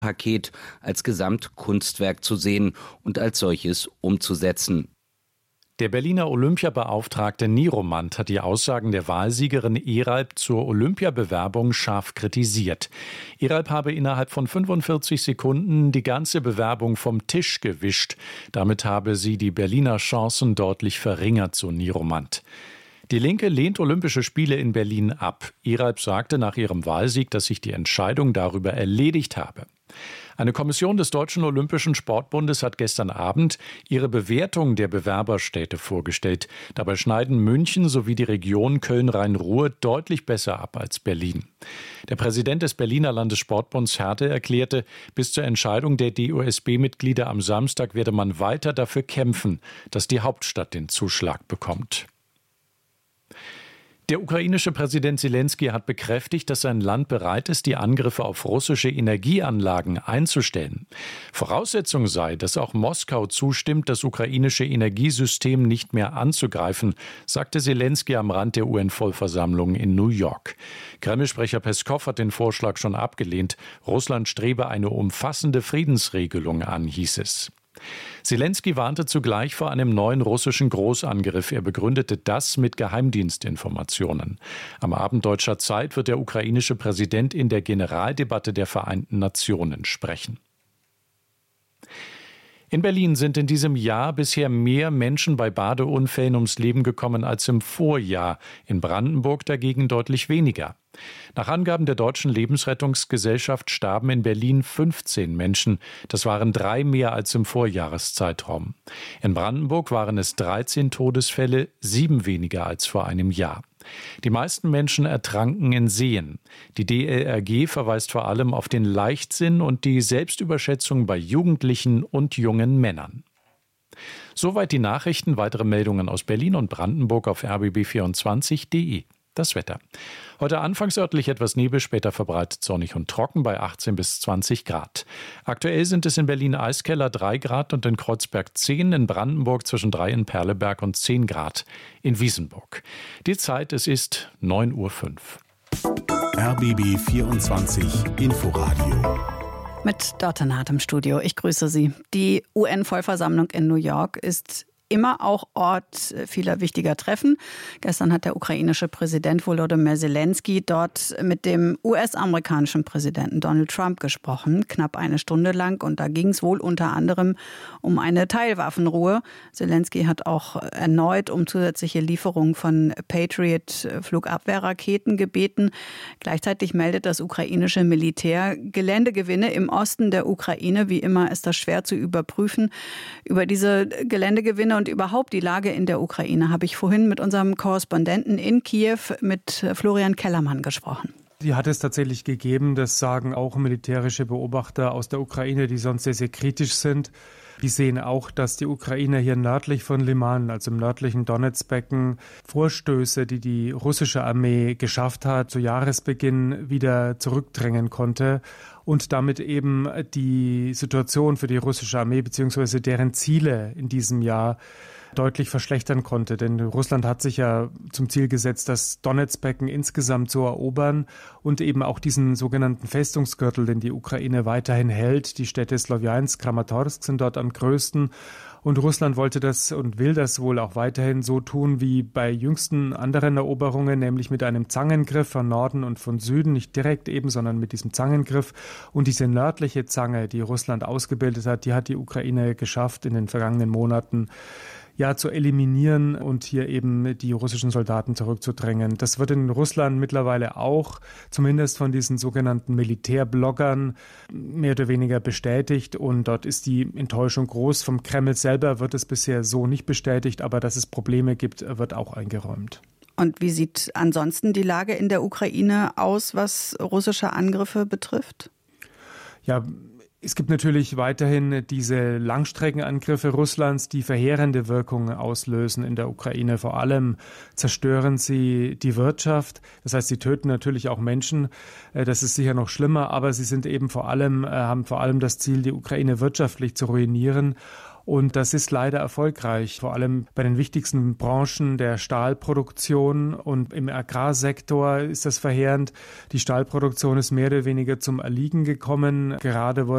Paket als Gesamtkunstwerk zu sehen und als solches umzusetzen. Der Berliner Olympiabeauftragte Nieromant hat die Aussagen der Wahlsiegerin Eralp zur Olympiabewerbung scharf kritisiert. Eralp habe innerhalb von 45 Sekunden die ganze Bewerbung vom Tisch gewischt. Damit habe sie die Berliner Chancen deutlich verringert, so Nieromant. Die Linke lehnt Olympische Spiele in Berlin ab. Eralp sagte nach ihrem Wahlsieg, dass sich die Entscheidung darüber erledigt habe. Eine Kommission des Deutschen Olympischen Sportbundes hat gestern Abend ihre Bewertung der Bewerberstädte vorgestellt. Dabei schneiden München sowie die Region Köln-Rhein-Ruhr deutlich besser ab als Berlin. Der Präsident des Berliner Landessportbunds Härte erklärte, bis zur Entscheidung der DOSB-Mitglieder am Samstag werde man weiter dafür kämpfen, dass die Hauptstadt den Zuschlag bekommt. Der ukrainische Präsident Selenskyj hat bekräftigt, dass sein Land bereit ist, die Angriffe auf russische Energieanlagen einzustellen. Voraussetzung sei, dass auch Moskau zustimmt, das ukrainische Energiesystem nicht mehr anzugreifen, sagte Selenskyj am Rand der UN-Vollversammlung in New York. Kreml-Sprecher Peskow hat den Vorschlag schon abgelehnt. Russland strebe eine umfassende Friedensregelung an, hieß es. Selenskyj warnte zugleich vor einem neuen russischen Großangriff. Er begründete das mit Geheimdienstinformationen. Am Abend deutscher Zeit wird der ukrainische Präsident in der Generaldebatte der Vereinten Nationen sprechen. In Berlin sind in diesem Jahr bisher mehr Menschen bei Badeunfällen ums Leben gekommen als im Vorjahr. In Brandenburg dagegen deutlich weniger. Nach Angaben der Deutschen Lebensrettungsgesellschaft starben in Berlin 15 Menschen. Das waren 3 mehr als im Vorjahreszeitraum. In Brandenburg waren es 13 Todesfälle, 7 weniger als vor einem Jahr. Die meisten Menschen ertranken in Seen. Die DLRG verweist vor allem auf den Leichtsinn und die Selbstüberschätzung bei Jugendlichen und jungen Männern. Soweit die Nachrichten. Weitere Meldungen aus Berlin und Brandenburg auf rbb24.de. Das Wetter. Heute anfangs örtlich etwas Nebel, später verbreitet sonnig und trocken bei 18 bis 20 Grad. Aktuell sind es in Berlin-Eiskeller 3 Grad und in Kreuzberg 10, in Brandenburg zwischen 3 in Perleberg und 10 Grad in Wiesenburg. Die Zeit, es ist 9:05 Uhr. RBB 24 Inforadio. Mit Dörte Naht im Studio. Ich grüße Sie. Die UN-Vollversammlung in New York ist immer auch Ort vieler wichtiger Treffen. Gestern hat der ukrainische Präsident Volodymyr Selenskyj dort mit dem US-amerikanischen Präsidenten Donald Trump gesprochen, knapp 1 Stunde lang. Und da ging es wohl unter anderem um eine Teilwaffenruhe. Selenskyj hat auch erneut um zusätzliche Lieferungen von Patriot-Flugabwehrraketen gebeten. Gleichzeitig meldet das ukrainische Militär Geländegewinne im Osten der Ukraine. Wie immer ist das schwer zu überprüfen. Über diese Geländegewinne und überhaupt die Lage in der Ukraine habe ich vorhin mit unserem Korrespondenten in Kiew, mit Florian Kellermann, gesprochen. Die hat es tatsächlich gegeben, das sagen auch militärische Beobachter aus der Ukraine, die sonst sehr, sehr kritisch sind. Die sehen auch, dass die Ukrainer hier nördlich von Liman, also im nördlichen Donezbecken, Vorstöße, die die russische Armee geschafft hat, zu Jahresbeginn wieder zurückdrängen konnte und damit eben die Situation für die russische Armee bzw. deren Ziele in diesem Jahr deutlich verschlechtern konnte. Denn Russland hat sich ja zum Ziel gesetzt, das Donezbecken insgesamt zu erobern und eben auch diesen sogenannten Festungsgürtel, den die Ukraine weiterhin hält. Die Städte Slowjansk, Kramatorsk sind dort am größten. Und Russland wollte das und will das wohl auch weiterhin so tun wie bei jüngsten anderen Eroberungen, nämlich mit einem Zangengriff von Norden und von Süden, nicht direkt eben, sondern mit diesem Zangengriff. Und diese nördliche Zange, die Russland ausgebildet hat, die hat die Ukraine geschafft in den vergangenen Monaten zu eliminieren und hier eben die russischen Soldaten zurückzudrängen. Das wird in Russland mittlerweile auch, zumindest von diesen sogenannten Militärbloggern, mehr oder weniger bestätigt. Und dort ist die Enttäuschung groß. Vom Kreml selber wird es bisher so nicht bestätigt, aber dass es Probleme gibt, wird auch eingeräumt. Und wie sieht ansonsten die Lage in der Ukraine aus, was russische Angriffe betrifft? Ja, es gibt natürlich weiterhin diese Langstreckenangriffe Russlands, die verheerende Wirkungen auslösen in der Ukraine. Vor allem zerstören sie die Wirtschaft. Das heißt, sie töten natürlich auch Menschen. Das ist sicher noch schlimmer, aber sie sind eben haben vor allem das Ziel, die Ukraine wirtschaftlich zu ruinieren. Und das ist leider erfolgreich, vor allem bei den wichtigsten Branchen der Stahlproduktion und im Agrarsektor ist das verheerend. Die Stahlproduktion ist mehr oder weniger zum Erliegen gekommen. Gerade